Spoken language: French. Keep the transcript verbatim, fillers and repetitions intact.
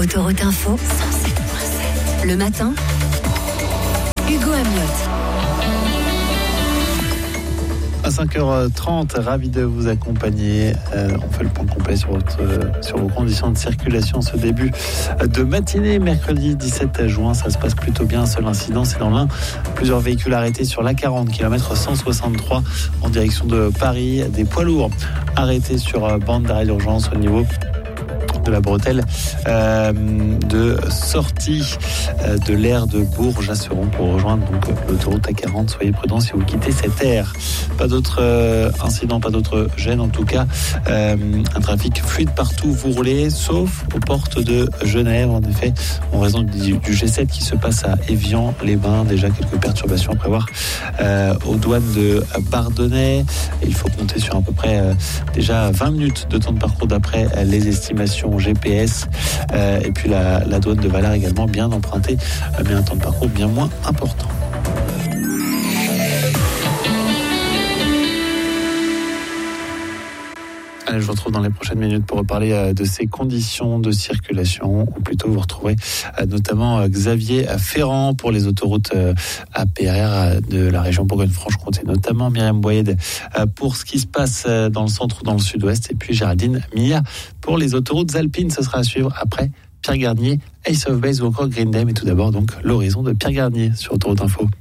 Autoroute Info, cent sept virgule sept. Le matin, Hugo Amiotte. À cinq heures trente, ravi de vous accompagner. Euh, on fait le point complet sur, votre, sur vos conditions de circulation ce début de matinée, mercredi dix-sept juin. Ça se passe plutôt bien. Seul incident, c'est dans l'Ain. Plusieurs véhicules arrêtés sur l'A quarante, kilomètre cent soixante-trois en direction de Paris. Des poids lourds arrêtés sur bande d'arrêt d'urgence au niveau de la bretelle euh, de sortie euh, de l'aire de Bourges à Seron pour rejoindre donc l'autoroute A quarante. Soyez prudents si vous quittez cette aire. Pas d'autres euh, incidents, pas d'autres gênes en tout cas. Euh, un trafic fluide partout, vous roulez, sauf aux portes de Genève. En effet, en raison du, du G sept qui se passe à Évian-les-Bains, déjà quelques perturbations à prévoir euh, aux douanes de Bardonnay. Et il faut compter sur à peu près euh, déjà vingt minutes de temps de parcours d'après euh, les estimations G P S euh, et puis la, la douane de Valère également bien empruntée, euh, mais un temps de parcours bien moins important. Allez, je vous retrouve dans les prochaines minutes pour reparler euh, de ces conditions de circulation, ou plutôt vous retrouverez euh, notamment euh, Xavier Ferrand pour les autoroutes euh, A P R R de la région Bourgogne-Franche-Comté, notamment Myriam Boyed euh, pour ce qui se passe euh, dans le centre ou dans le sud-ouest, et puis Géraldine Milla pour les autoroutes alpines. Ce sera à suivre après Pierre Garnier, Ace of Base ou encore Green Day, mais tout d'abord donc l'horizon de Pierre Garnier sur Autoroute Info.